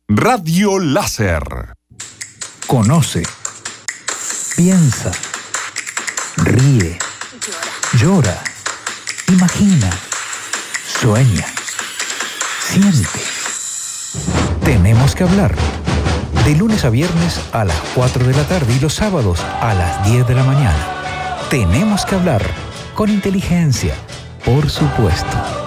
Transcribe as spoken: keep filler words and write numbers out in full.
Radio Láser. Conoce, piensa, ríe, llora, imagina, sueña, siente. Tenemos que hablar. De lunes a viernes a las cuatro de la tarde y los sábados a las diez de la mañana. Tenemos que hablar con inteligencia, por supuesto.